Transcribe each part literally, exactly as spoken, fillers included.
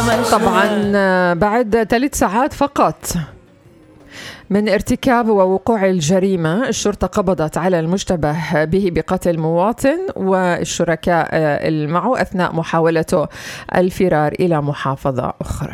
طبعا بعد ثلاث ساعات فقط من ارتكاب ووقوع الجريمة، الشرطة قبضت على المشتبه به بقتل مواطن والشركاء معه أثناء محاولته الفرار إلى محافظة أخرى.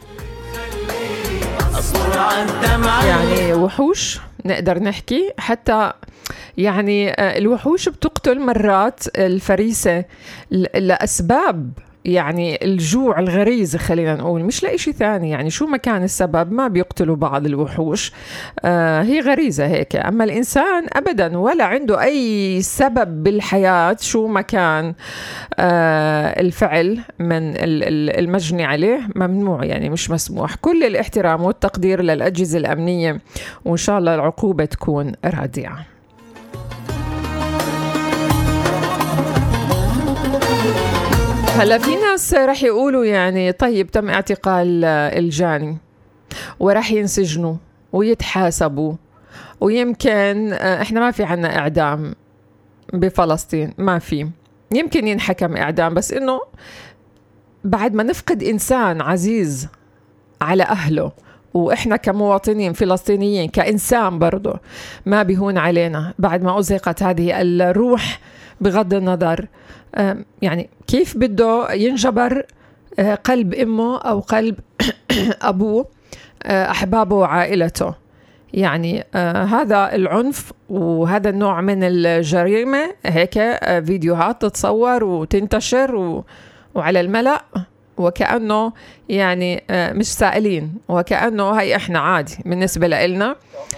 يعني وحوش نقدر نحكي، حتى يعني الوحوش بتقتل مرات الفريسة لأسباب يعني الجوع الغريزة، خلينا نقول مش لأي شيء ثاني. يعني شو ما كان السبب ما بيقتلوا بعض الوحوش، آه هي غريزة هيك. أما الإنسان أبدا ولا عنده أي سبب بالحياة، شو ما كان آه الفعل من المجني عليه ممنوع، يعني مش مسموح. كل الاحترام والتقدير للأجهزة الأمنية، وإن شاء الله العقوبة تكون رادعة. هلا في ناس رح يقولوا يعني طيب تم اعتقال الجاني ورح ينسجنوا ويتحاسبوا، ويمكن احنا ما في عنا اعدام بفلسطين، ما في، يمكن ينحكم اعدام، بس انه بعد ما نفقد انسان عزيز على اهله، وإحنا كمواطنين فلسطينيين كإنسان برضو ما بيهون علينا بعد ما أزهقت هذه الروح. بغض النظر يعني كيف بده ينجبر قلب أمه أو قلب أبوه، أحبابه وعائلته. يعني هذا العنف وهذا النوع من الجريمة، هيك فيديوهات تتصور وتنتشر و... وعلى الملأ، وكأنه يعني مش سائلين، وكأنه هاي إحنا عادي بالنسبة لنا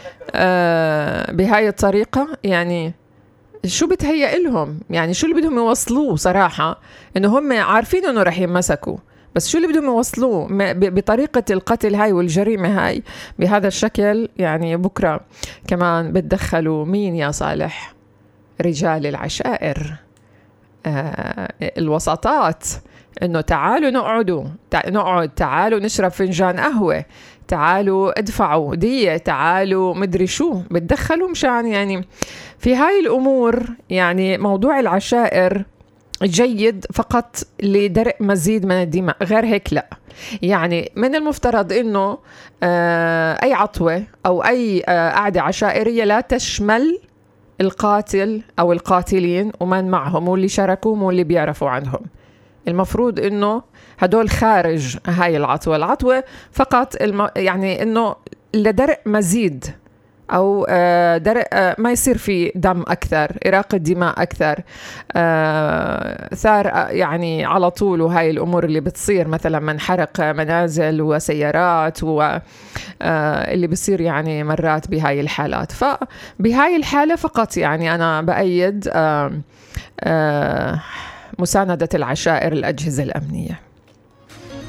بهاي الطريقة. يعني شو بتهيأ لهم؟ يعني شو اللي بدهم يوصلوه صراحة؟ إنه هم عارفين إنه رح يمسكوا، بس شو اللي بدهم يوصلوه بطريقة القتل هاي والجريمة هاي بهذا الشكل؟ يعني بكرة كمان بتدخلوا مين يا صالح؟ رجال العشائر، آه الوساطات، إنه تعالوا نقعدوا تع... نقعد، تعالوا نشرب فنجان قهوة، تعالوا ادفعوا دية، تعالوا مدري شو، بتدخلوا مشان يعني في هاي الأمور. يعني موضوع العشائر جيد فقط لدرء مزيد من الدماء، غير هيك لا. يعني من المفترض إنه آه أي عطوة أو أي آه قعدة عشائرية لا تشمل القاتل أو القاتلين ومن معهم واللي شاركوهم واللي بيعرفوا عنهم. المفروض إنه هدول خارج هاي العطوة. العطوة فقط الم... يعني إنه لدرء مزيد أو درء ما يصير في دم أكثر، إراقة دماء أكثر، ثار يعني على طول. وهاي الأمور اللي بتصير مثلا من حرق منازل وسيارات واللي بيصير يعني مرات بهاي الحالات. فبهاي الحالة فقط يعني أنا بأيد مساندة العشائر الأجهزة الأمنية.